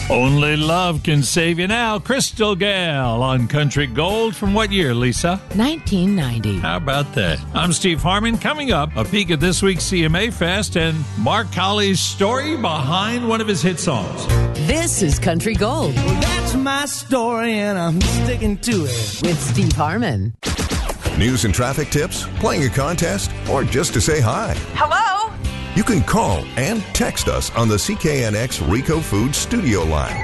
Only love can save you now. Crystal Gale on Country Gold. From what year, Lisa? 1990. How about that? I'm Steve Harmon. Coming up, a peek at this week's CMA Fest and Mark Colley's story behind one of his hit songs. This is Country Gold. Well, that's my story, and I'm sticking to it. With Steve Harmon. News and traffic tips, playing a contest, or just to say hi. Hello? You can call and text us on the CKNX Rico Foods studio line.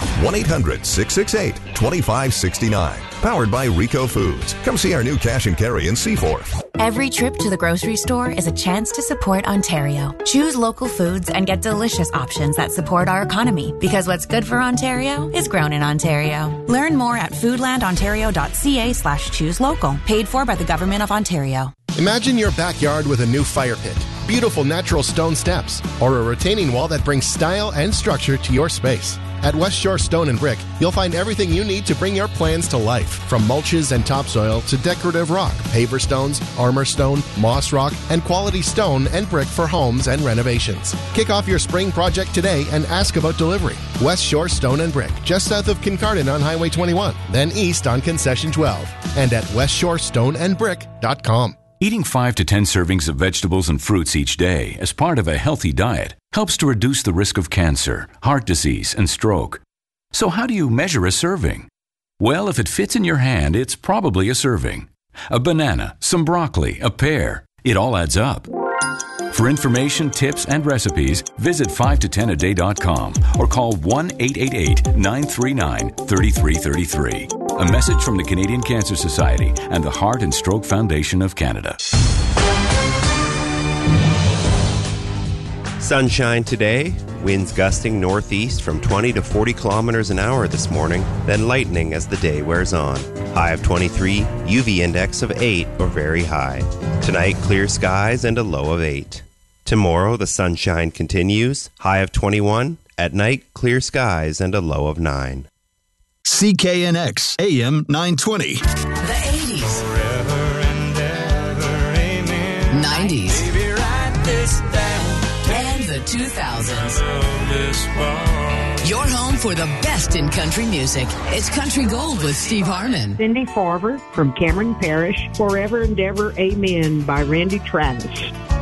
1-800-668-2569. Powered by Rico Foods. Come see our new cash and carry in Seaforth. Every trip to the grocery store is a chance to support Ontario. Choose local foods and get delicious options that support our economy. Because what's good for Ontario is grown in Ontario. Learn more at foodlandontario.ca/choose local. Paid for by the Government of Ontario. Imagine your backyard with a new fire pit, beautiful natural stone steps, or a retaining wall that brings style and structure to your space. At West Shore Stone and Brick, you'll find everything you need to bring your plans to life, from mulches and topsoil to decorative rock, paver stones, armor stone, moss rock, and quality stone and brick for homes and renovations. Kick off your spring project today and ask about delivery. West Shore Stone and Brick, just south of Kincardine on Highway 21, then east on Concession 12, and at westshorestoneandbrick.com. Eating 5 to 10 servings of vegetables and fruits each day as part of a healthy diet helps to reduce the risk of cancer, heart disease, and stroke. So how do you measure a serving? Well, if it fits in your hand, it's probably a serving. A banana, some broccoli, a pear, it all adds up. For information, tips, and recipes, visit 5to10aday.com or call 1-888-939-3333. A message from the Canadian Cancer Society and the Heart and Stroke Foundation of Canada. Sunshine today, winds gusting northeast from 20 to 40 kilometers an hour this morning, then lightning as the day wears on. High of 23, UV index of 8 or very high. Tonight, clear skies and a low of 8. Tomorrow, the sunshine continues, high of 21. At night, clear skies and a low of 9. CKNX AM 920. The 80s. Forever and ever, amen. 90s. Baby, write this down. And the 2000s. Love this bar. Your home for the best in country music. It's Country Gold with Steve Harmon. Cindy Farber from Cameron Parish. Forever and Ever, Amen by Randy Travis.